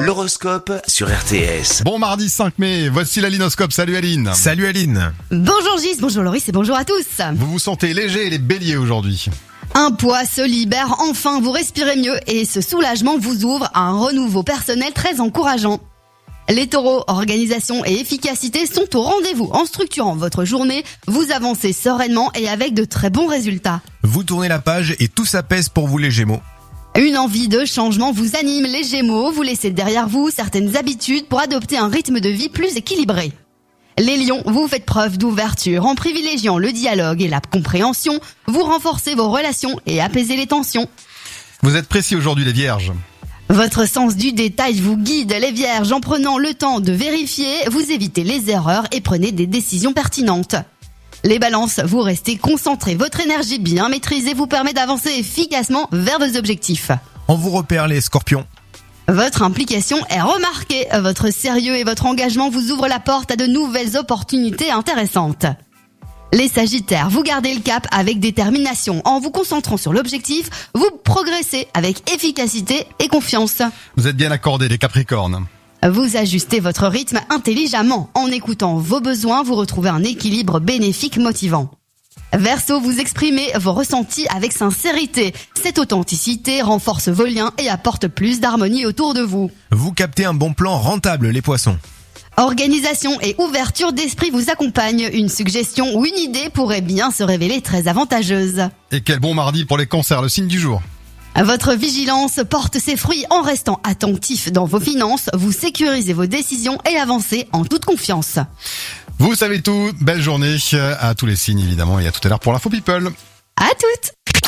L'horoscope sur RTS. Bon mardi 5 mai, voici la Linoscope. Salut Aline. Salut Aline. Bonjour Gis, bonjour Loris et bonjour à tous. Vous vous sentez léger les béliers aujourd'hui? Un poids se libère, enfin vous respirez mieux et ce soulagement vous ouvre à un renouveau personnel très encourageant. Les taureaux, organisation et efficacité sont au rendez-vous. En structurant votre journée, vous avancez sereinement et avec de très bons résultats. Vous tournez la page et tout s'apaise pour vous les Gémeaux. Une envie de changement vous anime les Gémeaux, vous laissez derrière vous certaines habitudes pour adopter un rythme de vie plus équilibré. Les Lions, vous faites preuve d'ouverture en privilégiant le dialogue et la compréhension, vous renforcez vos relations et apaisez les tensions. Vous êtes précis aujourd'hui les Vierges. Votre sens du détail vous guide les Vierges en prenant le temps de vérifier, vous évitez les erreurs et prenez des décisions pertinentes. Les Balances, vous restez concentrés, votre énergie bien maîtrisée vous permet d'avancer efficacement vers vos objectifs. On vous repère les Scorpions. Votre implication est remarquée, votre sérieux et votre engagement vous ouvrent la porte à de nouvelles opportunités intéressantes. Les Sagittaires, vous gardez le cap avec détermination. En vous concentrant sur l'objectif, vous progressez avec efficacité et confiance. Vous êtes bien accordés les Capricornes. Vous ajustez votre rythme intelligemment. En écoutant vos besoins, vous retrouvez un équilibre bénéfique motivant. Verseau, vous exprimez vos ressentis avec sincérité. Cette authenticité renforce vos liens et apporte plus d'harmonie autour de vous. Vous captez un bon plan rentable les Poissons. Organisation et ouverture d'esprit vous accompagnent. Une suggestion ou une idée pourrait bien se révéler très avantageuse. Et quel bon mardi pour les Cancers, le signe du jour. Votre vigilance porte ses fruits en restant attentif dans vos finances. Vous sécurisez vos décisions et avancez en toute confiance. Vous savez tout, belle journée à tous les signes évidemment et à tout à l'heure pour l'Info People. À toutes!